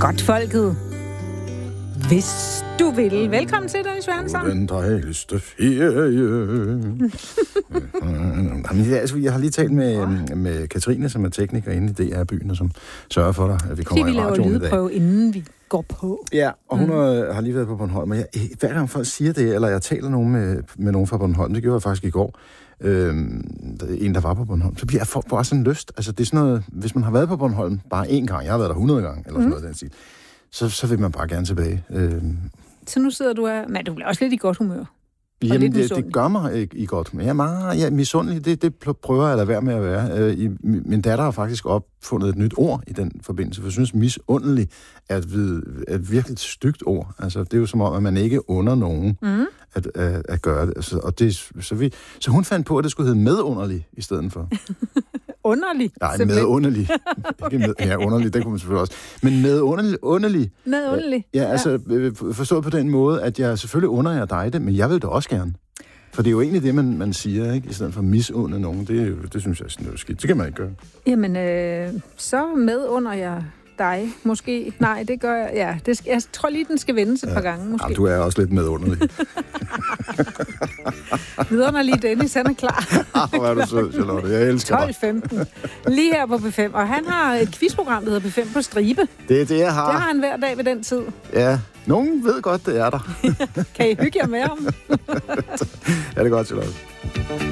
Godt folket. Hvis du vil. Velkommen til, Dennis Werner. Den dejligste ferie. Jeg har lige talt med Katrine, som er tekniker inde i DR-byen, og som sørger for dig, at vi kommer i radioen i dag. Vi laver lydprøve, inden vi går på. Ja, og hun har lige været på Bornholm. Og hver gang folk siger det, eller jeg taler med nogen fra Bornholm, det gjorde jeg faktisk i går, en, der var på Bornholm, så bliver jeg bare sådan lyst. Altså, det er sådan noget, hvis man har været på Bornholm bare én gang, jeg har været der 100 gange, eller sådan noget den stil, så vil man bare gerne tilbage. Så nu sidder du her, men du bliver også lidt i godt humør. Jamen, det gør mig i godt. Men jeg er misundelig. Det prøver jeg at lade være med at være. Min datter har faktisk opfundet et nyt ord i den forbindelse, for jeg synes, misundelig er et virkelig stygt ord. Altså, det er jo som om, at man ikke under nogen at gøre det. Altså, og så hun fandt på, at det skulle hedde medunderlig i stedet for. Underlig? Nej, medunderlig. Ikke med, ja, underlig, det kunne man selvfølgelig også. Men medunderlig. Medunderlig? Ja, altså forstået på den måde, at jeg selvfølgelig under jer dig det, men jeg vil det også gerne. For det er jo egentlig det, man siger, ikke? I stedet for misunde nogen. Det synes jeg er sådan noget skidt. Det kan man ikke gøre. Jamen, så medunder jeg dig. Måske. Nej, det gør jeg. Ja, jeg tror lige, den skal vendes et par gange, måske. Jamen, du er også lidt medunderlig. Vidunderlig Dennis, han er klar. Hvor er du sød, Charlotte. Jeg elsker dig. 12-15. Lige her på B5. Og han har et quizprogram, der hedder B5 på stribe. Det er det, jeg har. Det har han hver dag ved den tid. Ja, nogen ved godt, det er der. Kan I hygge jer med ham? Ja, det er godt, Charlotte.